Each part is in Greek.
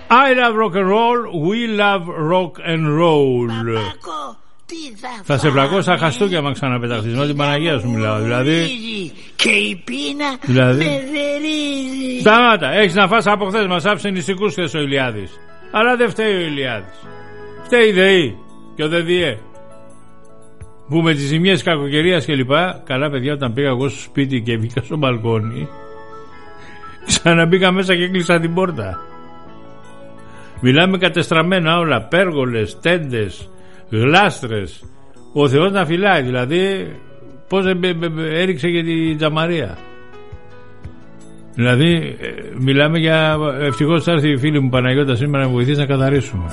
I love rock and roll, we love rock and roll. Παπάκο, τι θα σε πλακώ σαν χαστούκια άμα ξαναπεταχθείς. Με την Παναγία σου μιλάω. Δηλαδή. Και η πείνα δηλαδή, με ζερίζει. Σταμάτα, έχεις να φας από χθες. Μας άφησε νηστικούς χθες ο Ηλιάδης. Αλλά δεν φταίει ο Ηλιάδης. Φταίει η ΔΕΗ και ο ΔΕΔΙΕ. Που με τις ζημιές κακοκαιρίας και λοιπά. Καλά παιδιά, όταν πήγα εγώ στο σπίτι και βγήκα στο μπαλκόνι, ξαναμπήκα μέσα και έκλεισα την πόρτα. Μιλάμε κατεστραμμένα όλα. Πέργολες, τέντες, γλάστρες. Ο Θεός να φυλάει. Δηλαδή πως έριξε και την τζαμαρία. Δηλαδή μιλάμε για. Ευτυχώς θα έρθει η φίλη μου Παναγιώτα σήμερα να βοηθήσει να καθαρίσουμε.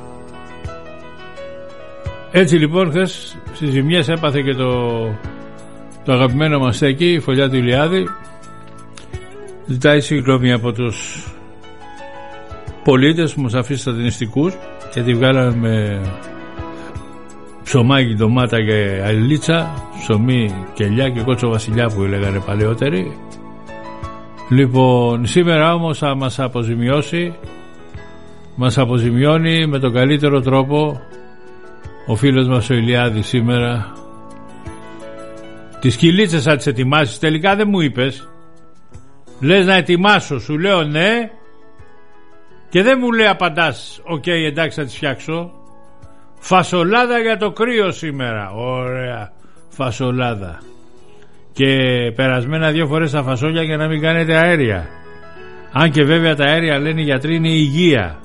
Έτσι λοιπόν χθες στις ζημιές έπαθε και το αγαπημένο μας στέκι, η φωλιά του Ηλιάδη. Ζητάει συγγνώμη από τους πολίτες που μας αφήσαν νηστικούς, γιατί βγάλαμε με ψωμάκι, ντομάτα και αλίτσα, ψωμί και ελιά και κότσο βασιλιά που λέγανε παλαιότεροι. Λοιπόν, σήμερα όμως θα μας αποζημιώσει, μας αποζημιώνει με τον καλύτερο τρόπο ο φίλος μας ο Ηλιάδης σήμερα. Τις κυλίτσες θα τις ετοιμάσεις? Τελικά δεν μου είπες. Λες να ετοιμάσω, σου λέω ναι και δεν μου λέει απαντάς οκ, εντάξει θα τις φτιάξω. Φασολάδα για το κρύο σήμερα. Ωραία φασολάδα. Και περασμένα 2 φορές τα φασόλια για να μην κάνετε αέρια. Αν και βέβαια τα αέρια λένε οι γιατροί είναι υγεία.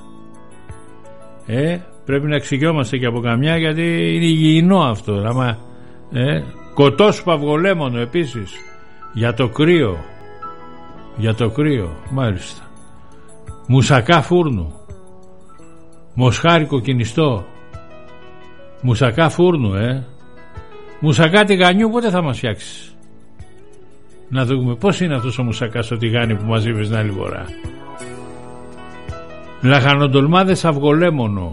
Πρέπει να εξοικειόμαστε και από καμιά, γιατί είναι υγιεινό αυτό. Άμα κοτόσουπα αυγολέμονο επίσης. Για το κρύο. Για το κρύο, μάλιστα. Μουσακά φούρνου. Μοσχάρι κοκκινιστό. Μουσακά φούρνου, Μουσακά τηγανιού πότε θα μας φτιάξεις? Να δούμε πώς είναι αυτός ο μουσακάς στο τηγάνι που μας είπες την άλλη φορά. Λαχανοτολμάδες αυγολέμονο.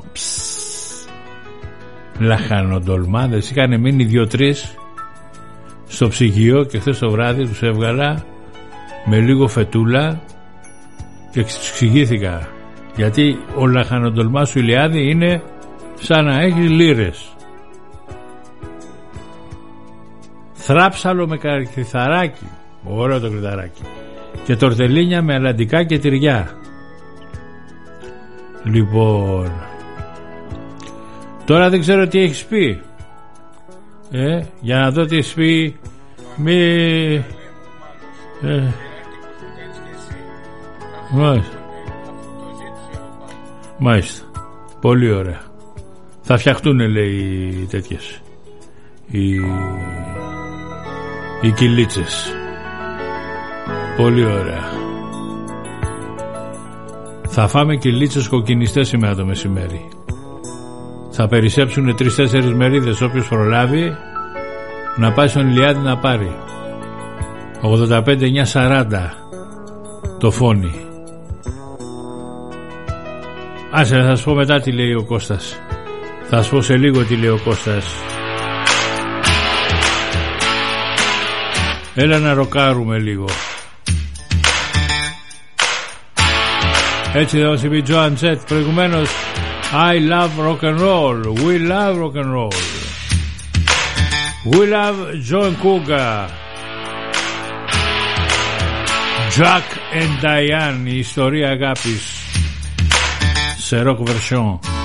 Λαχανοτολμάδες. Είχανε μείνει 2-3 στο ψυγείο και χθες το βράδυ τους έβγαλα με λίγο φετούλα και εξηγήθηκα. Γιατί ο λαχανοτολμάς του Ηλιάδη είναι σαν να έχει λίρες. Θράψαλο με κρυθαράκι. Ωραίο το κρυθαράκι. Και τορτελίνια με αλαντικά και τυριά. Λοιπόν, τώρα δεν ξέρω τι έχεις πει. Για να δω τι έχεις πει. Μάλιστα. Πολύ ωραία. Θα φτιαχτούν, λέει, τέτοιες οι κυλίτσες. Πολύ ωραία. Θα φάμε κυλίτσες κοκκινιστές σήμερα το μεσημέρι. Θα περισσέψουν 3-4 μερίδες. Όποιος προλάβει να πάει στον Ηλιάδη να πάρει. 85-9-40 το φόνι. Άσε, θα σας πω μετά τι λέει ο Κώστας. Θα σας πω σε λίγο τι λέει ο Κώστας. Έλα να ροκάρουμε λίγο. Έτσι θα μας είπε η Joan Jett προηγουμένως. I love rock and roll. We love rock and roll. We love John Cougar. Jack and Diane. Η ιστορία αγάπης σε rock version.